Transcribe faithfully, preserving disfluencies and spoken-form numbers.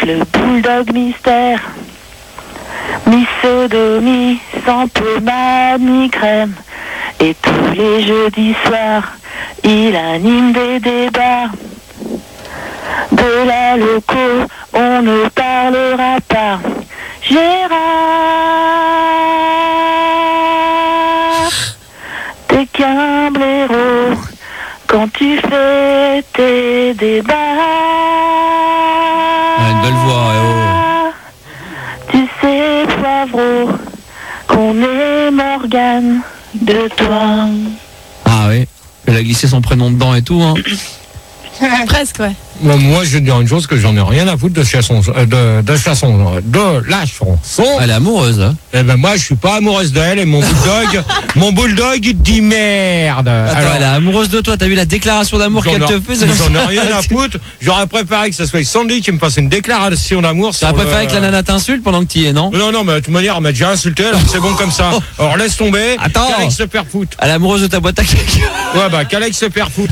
le bulldog mystère. Mi-sodomie, sans pommade ni crème. Et tous les jeudis soirs, il anime des débats. De la loco, on ne parlera pas. Gérard, t'es qu'un blaireau quand tu fais tes débats. Ah, une belle voix, eh oh. Tu sais, Poivreau, qu'on est Morgane de toi. Ah oui, elle a glissé son prénom dedans et tout, hein. Presque, ouais. Bon, moi, je vais te dire une chose, que j'en ai rien à foutre de chanson, euh, de, de chanson, euh, de la chanson. Elle est amoureuse, hein. Eh ben, moi, je suis pas amoureuse d'elle, et mon bulldog, mon bulldog, il dit merde. Attends, Alors, elle est amoureuse de toi, t'as vu la déclaration d'amour j'en qu'elle ai- te fait? J'en ai rien à foutre. J'aurais préféré que ce soit Sandy qui me fasse une déclaration d'amour. T'aurais sur préféré le- que la nana t'insulte pendant que t'y es, non? Non, non, mais de toute manière, elle m'a déjà insulté, alors c'est bon comme ça. Alors laisse tomber. Attends. Qu'Alex se perd foot. Elle est amoureuse de ta boîte à caca. Ouais, bah, qu'Alex se perd foot.